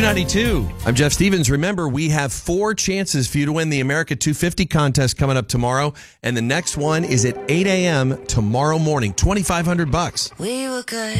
Q92. I'm Jeff Stevens. Remember, we have 4 chances for you to win the America 250 contest coming up tomorrow. And the next one is at 8 a.m. tomorrow morning. $2,500. We were good.